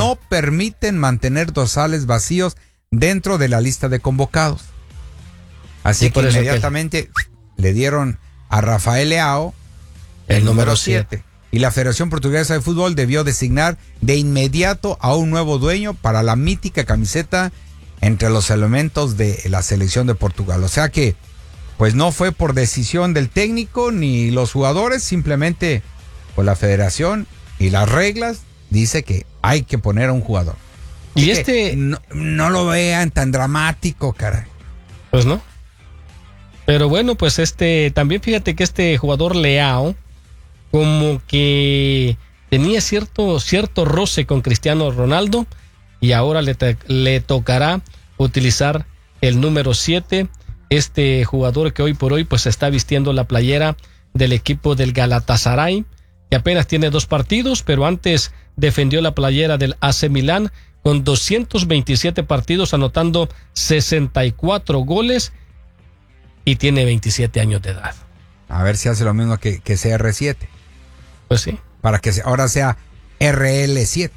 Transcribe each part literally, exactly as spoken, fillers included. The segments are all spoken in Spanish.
no permiten mantener dorsales vacíos dentro de la lista de convocados. Así sí, que inmediatamente que... le dieron a Rafael Leao el, el número siete. Y la Federación Portuguesa de Fútbol debió designar de inmediato a un nuevo dueño para la mítica camiseta entre los elementos de la selección de Portugal. O sea que, pues no fue por decisión del técnico ni los jugadores, simplemente pues la federación y las reglas dice que hay que poner a un jugador. Y este... No, no lo vean tan dramático, caray. Pues no. Pero bueno, pues este, también fíjate que este jugador Leao, como que tenía cierto, cierto roce con Cristiano Ronaldo, y ahora le, te, le tocará utilizar el número siete, este jugador que hoy por hoy pues está vistiendo la playera del equipo del Galatasaray, que apenas tiene dos partidos, pero antes defendió la playera del A C Milán con doscientos veintisiete partidos, anotando sesenta y cuatro goles, y tiene veintisiete años de edad. A ver si hace lo mismo que, que C R siete. Pues sí. Para que ahora sea R L siete.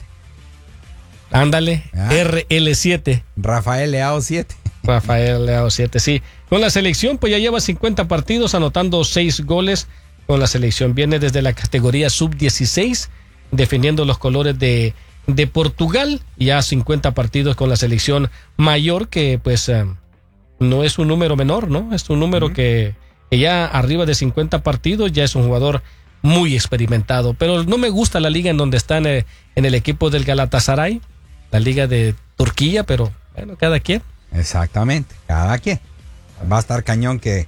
Ándale, ah. R L siete. Rafael Leao siete. Rafael Leao siete, sí. Con la selección, pues ya lleva cincuenta partidos, anotando seis goles con la selección. Viene desde la categoría sub dieciséis, defendiendo los colores de, de Portugal. Ya cincuenta partidos con la selección mayor, que pues eh, no es un número menor, ¿no? Es un número uh-huh. que, que ya arriba de cincuenta partidos ya es un jugador muy experimentado. Pero no me gusta la liga en donde está en el, en el equipo del Galatasaray, la liga de Turquía, pero bueno, cada quien. Exactamente, cada quien. Va a estar cañón que,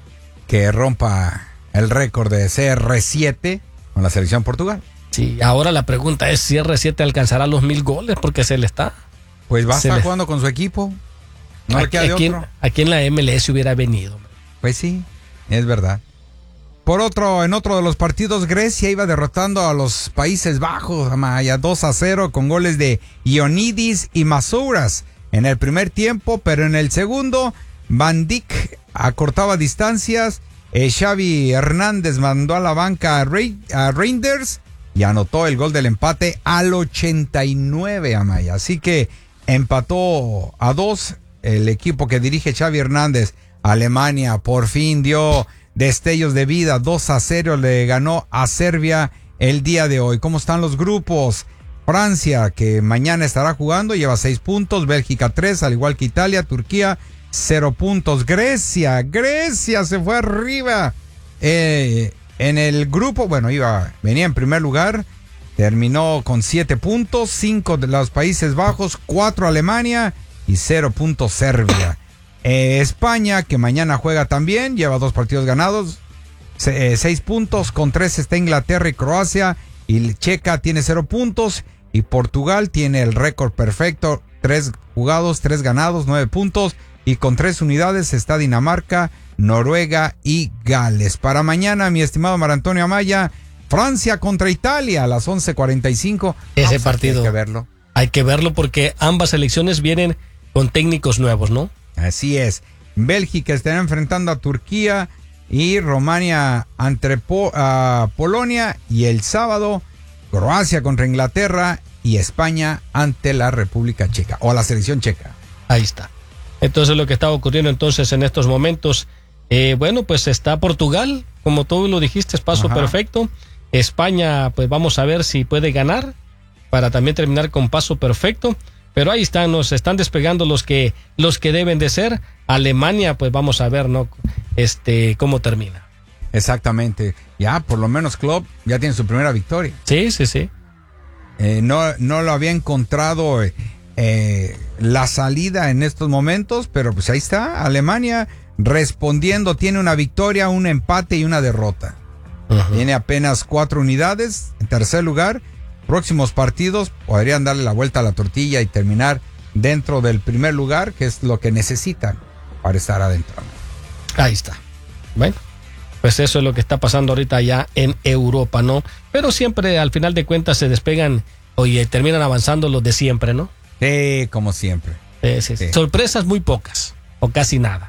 que rompa el récord de C R siete con la selección Portugal. Sí, ahora la pregunta es si R siete alcanzará los mil goles, porque se le está. Pues va a estar le... jugando con su equipo. No le queda de aquí, otro. Aquí en la M L S hubiera venido. Pues sí, es verdad. Por otro, en otro de los partidos, Grecia iba derrotando a los Países Bajos a dos a cero con goles de Ioannidis y Masouras en el primer tiempo, pero en el segundo, Van Dijk acortaba distancias, eh, Xavi Hernández mandó a la banca a, Re- a Reinders y anotó el gol del empate al ochenta y nueve, Amaya. Así que empató a dos el equipo que dirige Xavi Hernández. Alemania por fin dio destellos de vida, dos a cero le ganó a Serbia el día de hoy. ¿Cómo están los grupos? Francia, que mañana estará jugando, lleva seis puntos, Bélgica tres, al igual que Italia, Turquía cero puntos, Grecia, Grecia se fue arriba eh, en el grupo, bueno, iba, venía en primer lugar, terminó con siete puntos, cinco de los Países Bajos, cuatro Alemania y cero puntos Serbia. Eh, España, que mañana juega también, lleva dos partidos ganados, se, eh, seis puntos, con tres está Inglaterra y Croacia, y Checa tiene cero puntos, y Portugal tiene el récord perfecto, tres jugados, tres ganados, nueve puntos, y con tres unidades está Dinamarca, Noruega y Gales. Para mañana, mi estimado Mar Antonio Amaya, Francia contra Italia a las once cuarenta y cinco. Ese partido hay que verlo. Hay que verlo porque ambas selecciones vienen con técnicos nuevos, ¿no? Así es. Bélgica estará enfrentando a Turquía y Rumania ante po- a Polonia, y el sábado Croacia contra Inglaterra y España ante la República Checa o la selección checa. Ahí está. Entonces lo que está ocurriendo entonces en estos momentos, eh, bueno, pues está Portugal, como tú lo dijiste, es paso Ajá. perfecto. España, pues vamos a ver si puede ganar para también terminar con paso perfecto. Pero ahí están, nos están despegando los que los que deben de ser. Alemania, pues vamos a ver, ¿no? Este, cómo termina. Exactamente. Ya, por lo menos Klopp ya tiene su primera victoria. Sí, sí, sí. Eh, no, no lo había encontrado eh, la salida en estos momentos, pero pues ahí está. Alemania respondiendo, tiene una victoria, un empate y una derrota. Uh-huh. Tiene apenas cuatro unidades. En tercer lugar, próximos partidos podrían darle la vuelta a la tortilla y terminar dentro del primer lugar, que es lo que necesitan para estar adentro. Ahí está. Bueno, pues eso es lo que está pasando ahorita allá en Europa, ¿no? Pero siempre al final de cuentas se despegan, oye, terminan avanzando los de siempre, ¿no? Sí, como siempre. Sí, sí, sí. Sorpresas muy pocas, o casi nada.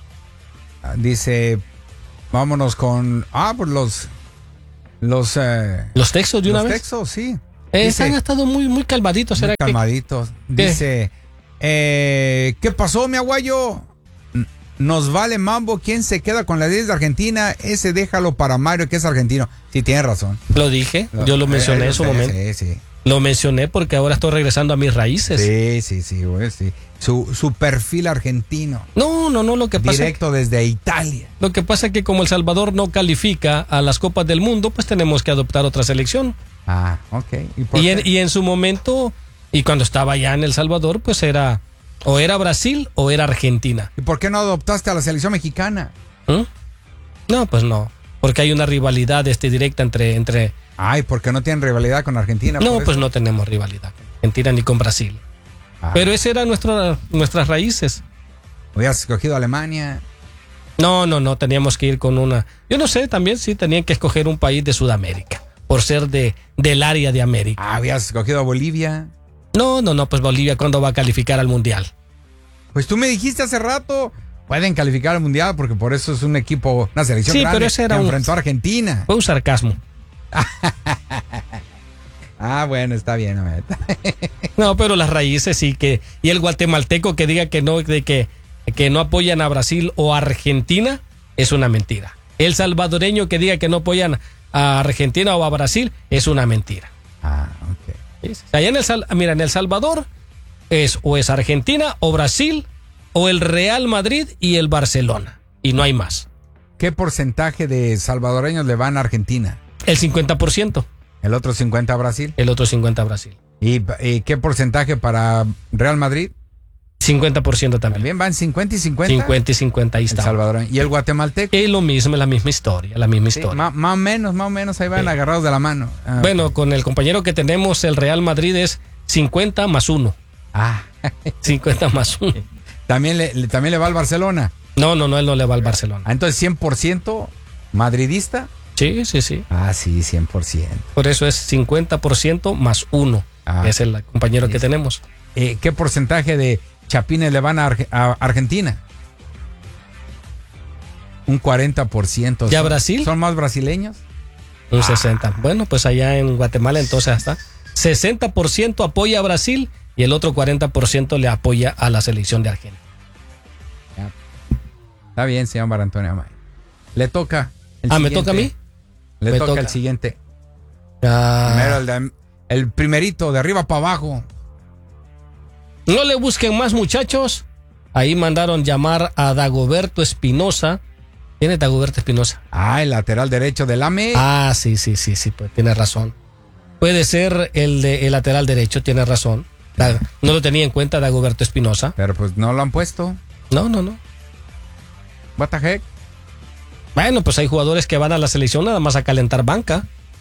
Dice, vámonos con, ah, pues los... Los, eh, ¿Los textos de una los vez? Los textos, sí. Eh, Dice- han estado muy, muy calmaditos. ¿Será Muy que- calmaditos. Dice, eh, ¿qué pasó, mi aguayo? N- Nos vale mambo. ¿Quién se queda con la diez de Argentina? Ese déjalo para Mario, que es argentino. Sí, tiene razón. Lo dije, yo lo mencioné Eh, en su sí, momento. Sí, sí. Lo mencioné porque ahora estoy regresando a mis raíces. Sí, sí, sí, güey, sí. Su, su perfil argentino. No, no, no, lo que pasa Directo desde Italia. Lo que pasa es que como El Salvador no califica a las Copas del Mundo, pues tenemos que adoptar otra selección. Ah, ok. ¿Y, por Y qué? en, y en su momento, y cuando estaba allá en El Salvador, pues era o era Brasil o era Argentina. ¿Y por qué no adoptaste a la selección mexicana? ¿Mm? No, pues no, porque hay una rivalidad este, directa entre... entre Ay, porque no tienen rivalidad con Argentina. no, por pues eso? no tenemos rivalidad con Argentina ni con Brasil. Ah, Pero esas eran nuestra, nuestras raíces. hubieras escogido Alemania. No, no, no, teníamos que ir con una... Yo no sé, también sí tenían que escoger un país de Sudamérica, por ser de, del área de América. Ah, hubieras escogido a Bolivia. No, no, no, pues Bolivia, ¿cuándo va a calificar al Mundial? Pues tú me dijiste hace rato, pueden calificar al Mundial porque por eso es un equipo, una selección Sí, grande pero ese era que un- enfrentó a Argentina. Fue un sarcasmo. Ah, bueno, está bien. Ahmed. No, pero las raíces sí que... Y el guatemalteco que diga que no, de que, que no apoyan a Brasil o a Argentina, es una mentira. El salvadoreño que diga que no apoyan a Argentina o a Brasil, es una mentira. Ah, ok. ¿Sí? Allá en el, Sal- mira, en El Salvador es o es Argentina o Brasil o el Real Madrid y el Barcelona. Y no hay más. ¿Qué porcentaje de salvadoreños le van a Argentina? El cincuenta por ciento, El otro cincuenta a Brasil. el otro cincuenta por ciento a Brasil. ¿Y, y qué porcentaje para Real Madrid? cincuenta por ciento también. También van cincuenta y cincuenta. cincuenta y cincuenta, ahí El está. salvadoreño. ¿Y el guatemalteco? Es lo mismo, es la misma historia, la misma Sí, historia. más, más o menos, más o menos, ahí van Sí. agarrados de la mano. Ah, Bueno, con el compañero que tenemos, el Real Madrid es cincuenta más uno. ah. cincuenta más uno. ¿También, le, le- ¿También le va al Barcelona? No, no, no, él no le va al Barcelona. Ah, entonces cien por ciento madridista. Sí, sí, sí. Ah, sí, cien por ciento. Por eso es cincuenta por ciento más uno. Ah, es el compañero sí, que sí. tenemos. Eh, ¿Qué porcentaje de chapines le van a, Arge- a Argentina? Un cuarenta por ciento. ¿Y a ¿Son- Brasil? ¿Son más brasileños? Un sesenta. Bueno, pues allá en Guatemala entonces hasta sesenta por ciento apoya a Brasil y el otro cuarenta por ciento le apoya a la selección de Argentina. Está bien, señor Mar Antonio Amaya. Le toca. el Ah, ¿me siguiente. toca a mí? Le Me toca, toca. el siguiente. Ah, Primero el, de- el primerito, de arriba para abajo. no le busquen más, muchachos. Ahí mandaron llamar a Dagoberto Espinosa. ¿Quién es Dagoberto Espinosa? Ah, el lateral derecho del A M E. Ah, sí, sí, sí, sí, pues tiene razón. Puede ser el de el lateral derecho, tiene razón. Da- No lo tenía en cuenta Dagoberto Espinosa. Pero pues no lo han puesto. No, no, no. What the heck? Bueno, pues hay jugadores que van a la selección nada más a calentar banca.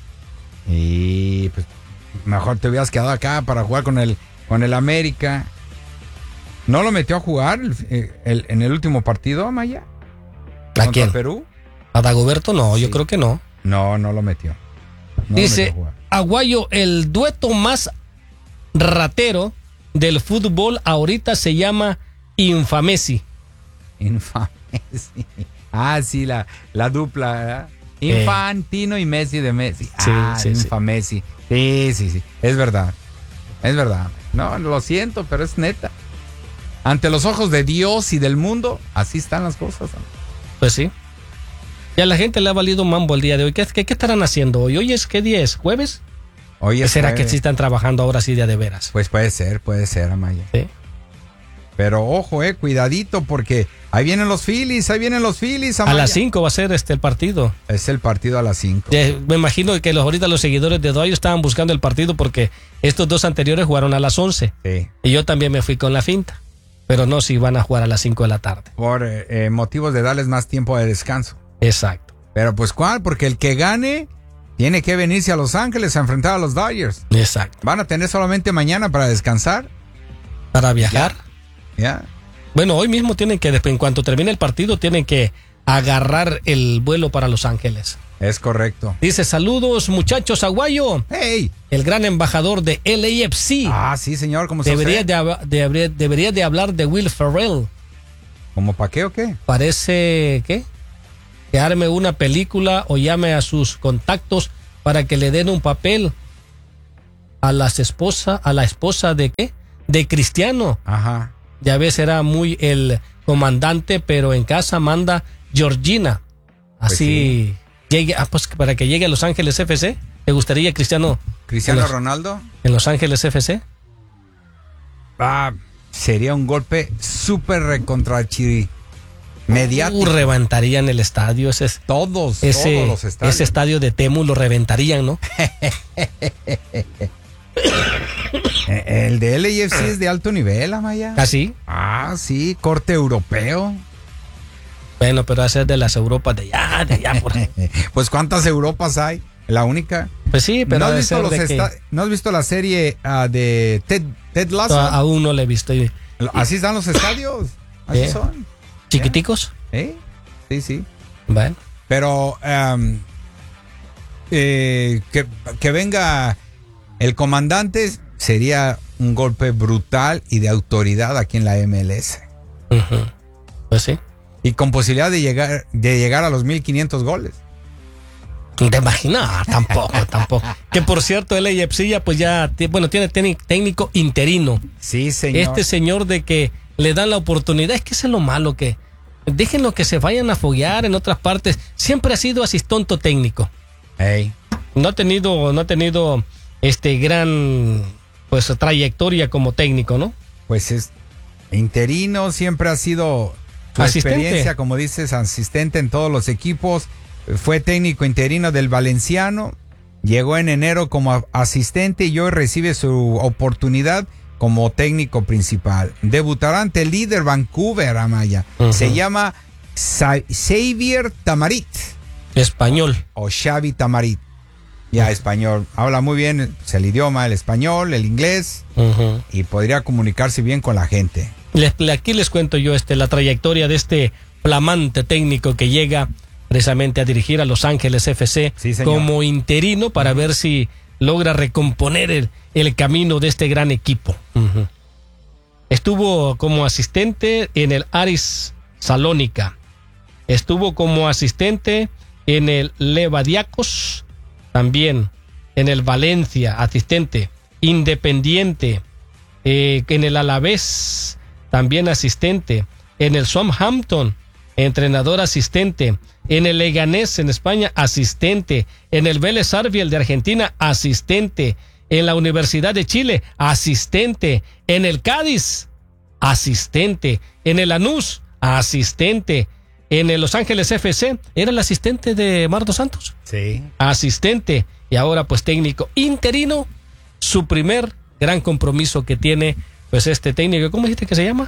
Y pues mejor te hubieras quedado acá para jugar con el, con el América. ¿No lo metió a jugar el- el- en el último partido, Amaya? ¿A ¿Contra quién? Perú? A Dagoberto no, yo Sí. creo que no. No, no lo metió. No lo Dice metió a jugar. Aguayo, el dueto más ratero del fútbol ahorita se llama Infamesi. Infame, sí. Ah, sí, la, la dupla, ¿verdad? Infantino y Messi de Messi. Sí, ah, sí, sí. Infamesi. Sí, sí, sí. Es verdad. Es verdad. No, lo siento, pero es neta. Ante los ojos de Dios y del mundo, así están las cosas. Pues sí. Y a la gente le ha valido mambo el día de hoy. ¿Qué, qué, qué estarán haciendo hoy? ¿Hoy es qué día es? ¿Jueves? Oye, ¿Será que sí están trabajando ahora sí día de veras? Pues puede ser, puede ser, Amaya. Sí. Pero ojo, eh, cuidadito, porque ahí vienen los Phillies, ahí vienen los Phillies, A Amaya. las cinco va a ser este el partido. Es el partido a las cinco. Ya, me imagino que los, ahorita los seguidores de Dodgers estaban buscando el partido porque estos dos anteriores jugaron a las once. Sí. Y yo también me fui con la finta. Pero no si van a jugar a las cinco de la tarde. Por eh, eh, motivos de darles más tiempo de descanso. Exacto. Pero pues ¿cuál? Porque el que gane tiene que venirse a Los Ángeles a enfrentar a los Dodgers. Exacto. Van a tener solamente mañana para descansar. Para viajar. ¿Ya? Bueno, hoy mismo tienen que, después, en cuanto termine el partido, tienen que agarrar el vuelo para Los Ángeles. Es correcto. Dice, saludos muchachos, Aguayo, ¡Hey! el gran embajador de L A F C. Ah, sí, señor, ¿cómo se Debería de, hab- de habría- debería de hablar de Will Ferrell. ¿Cómo pa' qué o qué? Parece, ¿qué? Que arme una película o llame a sus contactos para que le den un papel a las esposa, a la esposa de ¿qué? De Cristiano. Ajá. Ya ves, era muy el comandante, pero en casa manda Georgina. Así pues sí. llegue, ah, pues para que llegue a Los Ángeles F C. ¿Te gustaría Cristiano? ¿Cristiano en los, Ronaldo? ¿En Los Ángeles F C? Ah, sería un golpe súper recontrachiri. Mediático. Uh, reventarían el estadio. Ese, todos, ese, todos los estadios. Ese estadio de Temu lo reventarían, ¿no? El de L A F C es de alto nivel, Amaya. ¿Ah, sí? Ah, sí, corte europeo. Bueno, pero hacer de las Europas de allá, de allá. Por... Pues ¿cuántas Europas hay? La única. Pues sí, pero ¿No has visto, los de esta... que... ¿No has visto la serie uh, de Ted, Ted Lasso? A, aún no la he visto. Así están los estadios. Así ¿Eh? son. ¿Chiquiticos? ¿Eh? Sí, sí. Bueno. Pero um, eh, que, que venga el comandante sería un golpe brutal y de autoridad aquí en la M L S. Uh-huh. Pues sí. Y con posibilidad de llegar, de llegar a los mil quinientos goles. ¿Te imaginas? Tampoco, tampoco. Que por cierto, el L A F C ya pues ya, bueno, tiene técnico interino. Sí, señor. Este señor de que le dan la oportunidad, es que eso es lo malo, que déjenlo que se vayan a foguear en otras partes. Siempre ha sido asistente técnico. Hey. No ha tenido, no ha tenido este gran pues trayectoria como técnico, ¿no? Pues es interino, siempre ha sido su asistente. Experiencia, como dices, asistente en todos los equipos. Fue técnico interino del Valenciano, llegó en enero como asistente y hoy recibe su oportunidad como técnico principal. Debutará ante el líder Vancouver, Amaya. Uh-huh. Se llama Sa- Xavier Tamarit. Español. O Xavi Tamarit. Ya, uh-huh. Español. Habla muy bien el idioma, el español, el inglés, uh-huh. y podría comunicarse bien con la gente. Les, aquí les cuento yo este, la trayectoria de este flamante técnico que llega precisamente a dirigir a Los Ángeles F C sí, como interino para uh-huh. ver si logra recomponer el, el camino de este gran equipo. Uh-huh. Estuvo como asistente en el Aris Salónica. Estuvo como asistente en el Levadiakos, también en el Valencia, asistente. Independiente, eh, en el Alavés, también asistente. En el Southampton, entrenador asistente. En el Leganés en España, asistente. En el Vélez Sarsfield de Argentina, asistente. En la Universidad de Chile, asistente. En el Cádiz, asistente. En el Lanús, asistente. En el Los Ángeles F C, era el asistente de Mar dos Santos. Sí. Asistente. Y ahora pues técnico interino. Su primer gran compromiso que tiene pues este técnico. ¿Cómo dijiste que se llama?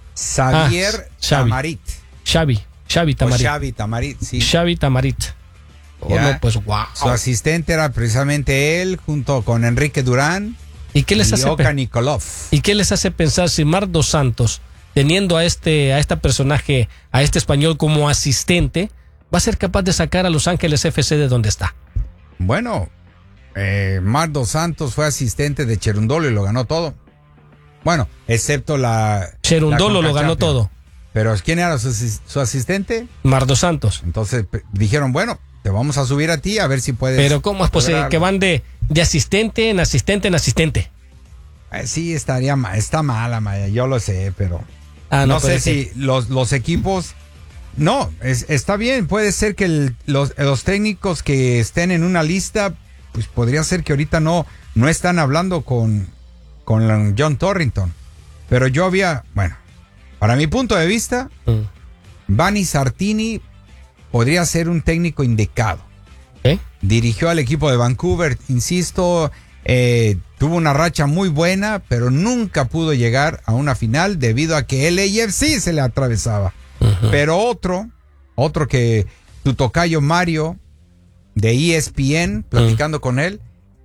Xavier ah, Tamarit. Xavi. Xavi Tamarit. O Xavi Tamarit, sí. Xavi Tamarit. Oh, no, pues wow. Su asistente era precisamente él, junto con Enrique Durán. ¿Y qué les y hace Oka pe- Nikolov. ¿Y qué les hace pensar si Mar dos Santos, teniendo a este a este personaje, a este español como asistente, va a ser capaz de sacar a Los Ángeles F C de donde está? Bueno, eh, Mar dos Santos fue asistente de Cherundolo y lo ganó todo. Bueno, excepto la... Cherundolo la lo ganó todo. Pero ¿quién era su, su asistente? Mar dos Santos. Entonces p- dijeron, bueno, te vamos a subir a ti a ver si puedes... Pero ¿cómo es posible que van de, de asistente en asistente en asistente? Eh, sí, estaría mal, está mala, Maya, yo lo sé, pero... Ah, no, no pero sé es si los, los equipos... No, es, está bien, puede ser que el, los, los técnicos que estén en una lista, pues podría ser que ahorita no, no están hablando con, con John Torrington. Pero yo había, bueno, para mi punto de vista, mm. Vanni Sartini podría ser un técnico indicado. ¿Eh? Dirigió al equipo de Vancouver, insisto, eh, tuvo una racha muy buena, pero nunca pudo llegar a una final debido a que el L A F C se le atravesaba. Uh-huh. Pero otro, otro que tu tocayo Mario de E S P N, platicando uh-huh. con él,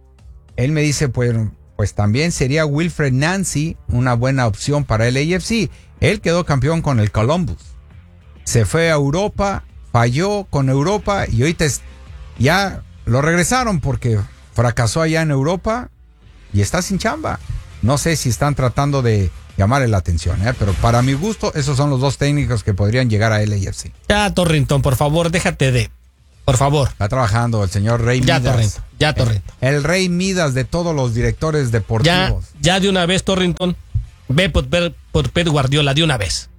él me dice, pues, pues también sería Wilfred Nancy una buena opción para el L A F C. Él quedó campeón con el Columbus. Se fue a Europa, falló con Europa y ahorita es, ya lo regresaron porque fracasó allá en Europa y está sin chamba. No sé si están tratando de llamarle la atención, ¿eh? Pero para mi gusto, esos son los dos técnicos que podrían llegar a L A F C. Ya, Torrington, por favor, déjate de Por favor. Está trabajando el señor Rey Ya, Midas. Torrento. Ya, Torrento. El, el Rey Midas de todos los directores Ya, deportivos. ya de una vez, Torrington. Ve por, por, por Pep Guardiola, de una vez.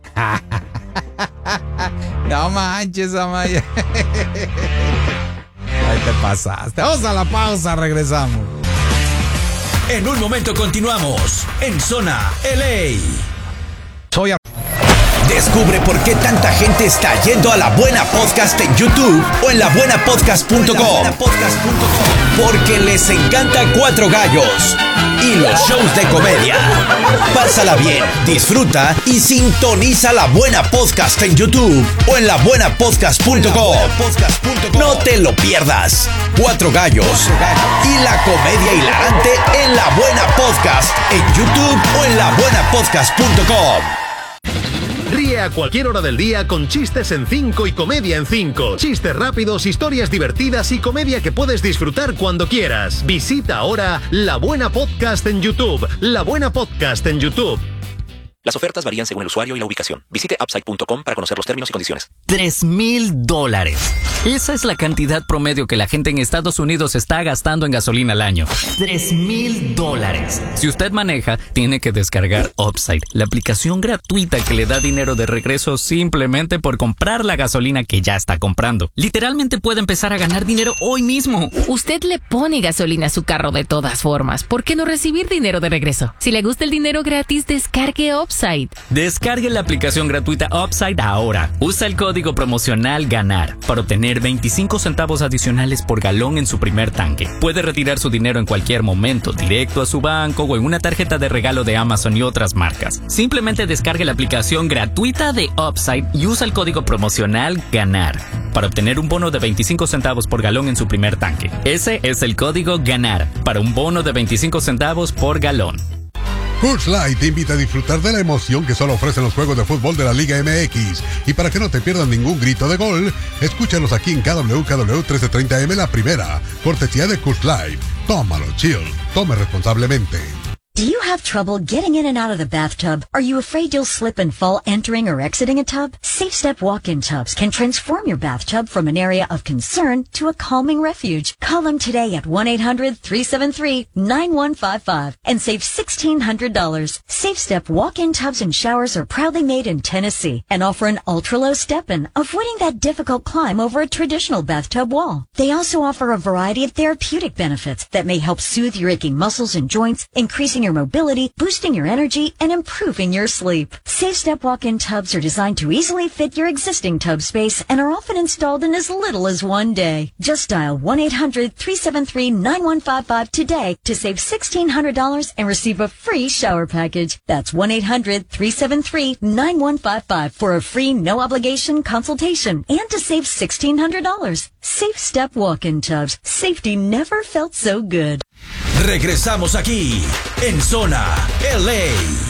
No manches, Amaya. Ahí te pasaste. Vamos a la pausa, regresamos. En un momento continuamos en Zona L A. Soy a... Descubre por qué tanta gente está yendo a La Buena Podcast en YouTube o en la buena podcast punto com. Porque les encanta Cuatro Gallos y los shows de comedia. Pásala bien, disfruta y sintoniza La Buena Podcast en YouTube o en la buena podcast punto com. No te lo pierdas. Cuatro Gallos y la comedia hilarante en La Buena Podcast en YouTube o en la buena podcast punto com. Ríe a cualquier hora del día con chistes en cinco y comedia en cinco. Chistes rápidos, historias divertidas y comedia que puedes disfrutar cuando quieras. Visita ahora La Buena Podcast en YouTube. La Buena Podcast en YouTube. Las ofertas varían según el usuario y la ubicación. Visite upside punto com para conocer los términos y condiciones. Tres mil dólares. Esa es la cantidad promedio que la gente en Estados Unidos está gastando en gasolina al año. Tres mil dólares. Si usted maneja, tiene que descargar Upside, la aplicación gratuita que le da dinero de regreso simplemente por comprar la gasolina que ya está comprando. Literalmente puede empezar a ganar dinero hoy mismo. Usted le pone gasolina a su carro de todas formas. ¿Por qué no recibir dinero de regreso? Si le gusta el dinero gratis, descargue Upside. Descargue la aplicación gratuita Upside ahora. Usa el código promocional GANAR para obtener veinticinco centavos adicionales por galón en su primer tanque. Puede retirar su dinero en cualquier momento, directo a su banco o en una tarjeta de regalo de Amazon y otras marcas. Simplemente descargue la aplicación gratuita de Upside y usa el código promocional GANAR para obtener un bono de veinticinco centavos por galón en su primer tanque. Ese es el código GANAR para un bono de veinticinco centavos por galón. Coors Light te invita a disfrutar de la emoción que solo ofrecen los juegos de fútbol de la Liga M X. Y para que no te pierdas ningún grito de gol, escúchalos aquí en K W K W trece treinta M La Primera, cortesía de Coors Light. Tómalo, chill. Tome responsablemente. Do you have trouble getting in and out of the bathtub? Are you afraid you'll slip and fall entering or exiting a tub? Safe Step walk-in tubs can transform your bathtub from an area of concern to a calming refuge. Call them today at one eight hundred three seven three nine one five five and save sixteen hundred dollars. Safe Step walk-in tubs and showers are proudly made in Tennessee and offer an ultra-low step-in, avoiding that difficult climb over a traditional bathtub wall. They also offer a variety of therapeutic benefits that may help soothe your aching muscles and joints, increasing your mobility, boosting your energy, and improving your sleep. Safe Step walk-in tubs are designed to easily fit your existing tub space and are often installed in as little as one day. Just dial one eight hundred three seven three nine one five five today to save sixteen hundred dollars and receive a free shower package. That's one eight hundred three seven three nine one five five for a free no-obligation consultation and to save sixteen hundred dollars. Safe Step walk-in tubs. Safety never felt so good. Regresamos aquí en Zona L A.